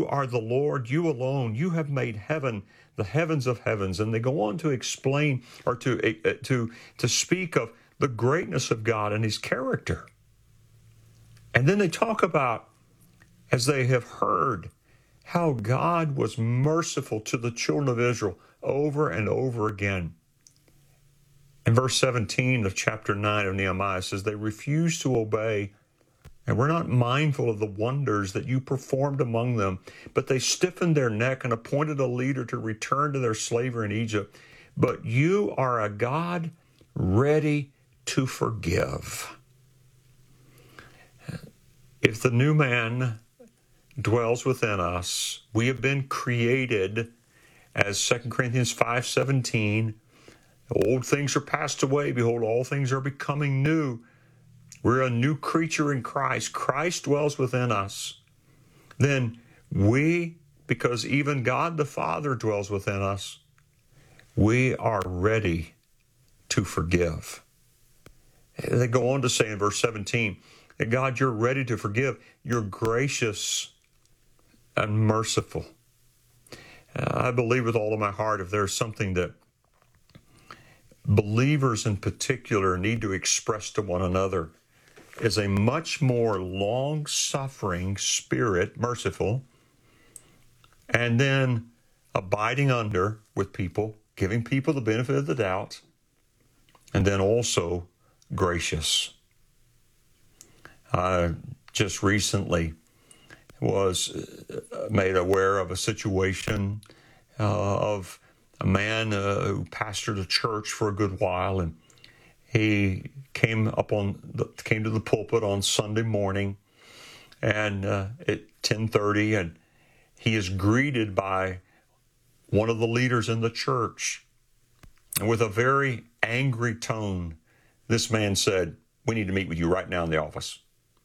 You are the Lord, you alone. You have made heaven, the heavens of heavens. And they go on to explain or to speak of the greatness of God and his character. And then they talk about, as they have heard, how God was merciful to the children of Israel over and over again. In verse 17 of chapter 9 of Nehemiah says, they refused to obey and were not mindful of the wonders that you performed among them, but they stiffened their neck and appointed a leader to return to their slavery in Egypt. But you are a God ready to forgive. If the new man dwells within us, we have been created, as 2 Corinthians 5:17, old things are passed away. Behold, all things are becoming new. We're a new creature in Christ. Christ dwells within us. Then we, because even God the Father dwells within us, we are ready to forgive. They go on to say in verse 17, that God, you're ready to forgive. You're gracious and merciful. I believe with all of my heart, if there's something that believers in particular need to express to one another, is a much more long-suffering spirit, merciful, and then abiding under with people, giving people the benefit of the doubt, and then also gracious. I just recently was made aware of a situation of a man who pastored a church for a good while, and he came to the pulpit on Sunday morning, and at 10:30, and he is greeted by one of the leaders in the church, and with a very angry tone, this man said, "We need to meet with you right now in the office."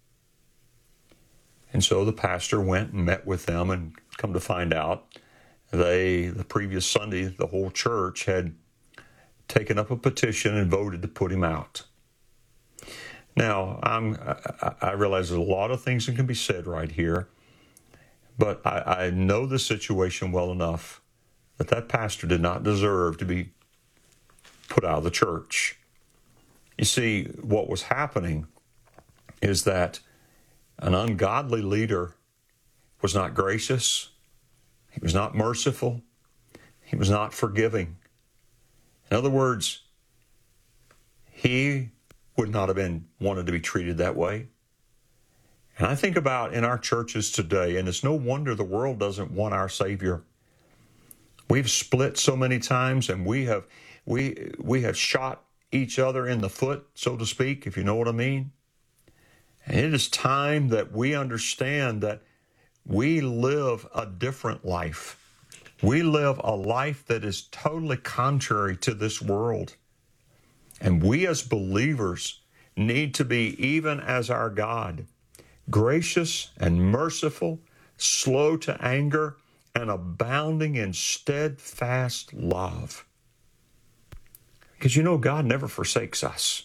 And so the pastor went and met with them, and come to find out, the previous Sunday, the whole church had taken up a petition and voted to put him out. Now, I realize there's a lot of things that can be said right here, but I know the situation well enough that pastor did not deserve to be put out of the church. You see, what was happening is that an ungodly leader was not gracious, he was not merciful, he was not forgiving. In other words, he would not have wanted to be treated that way. And I think about in our churches today, and it's no wonder the world doesn't want our Savior. We've split so many times, and we have shot each other in the foot, so to speak, if you know what I mean. And it is time that we understand that we live a different life. We live a life that is totally contrary to this world. And we as believers need to be, even as our God, gracious and merciful, slow to anger, and abounding in steadfast love. Because God never forsakes us.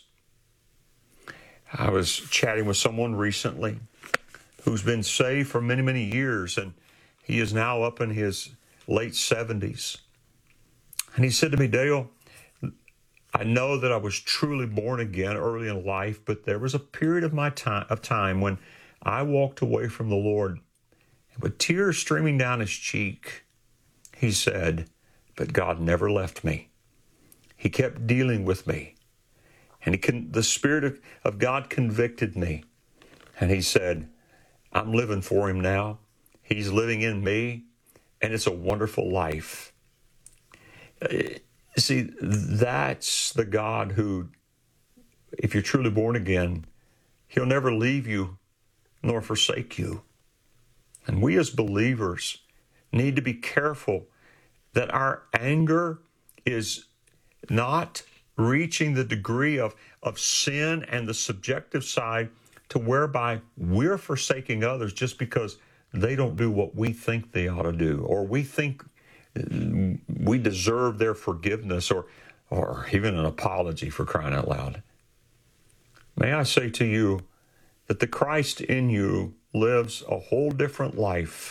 I was chatting with someone recently who's been saved for many, many years, and he is now up in his late 70s. And he said to me, "Dale, I know that I was truly born again early in life, but there was a period of time when I walked away from the Lord. And with tears streaming down his cheek, he said, but God never left me. He kept dealing with me. And the Spirit of God convicted me. And he said, I'm living for him now. He's living in me, and it's a wonderful life." See, that's the God who, if you're truly born again, he'll never leave you nor forsake you. And we as believers need to be careful that our anger is not reaching the degree of sin and the subjective side to whereby we're forsaking others just because they don't do what we think they ought to do, or we think we deserve their forgiveness or even an apology, for crying out loud. May I say to you that the Christ in you lives a whole different life